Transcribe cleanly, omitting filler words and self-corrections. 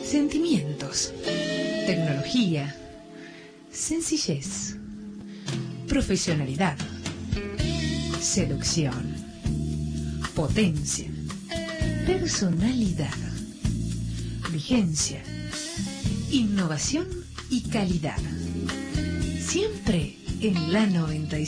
sentimientos, tecnología, sencillez, profesionalidad, seducción, potencia, personalidad, vigencia, innovación y calidad. Siempre en la 96.